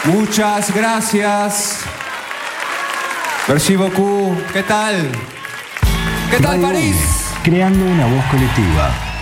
Muchas gracias. Merci beaucoup. ¿Qué tal? ¿Qué tal, Radio París? UNE, creando una voz colectiva.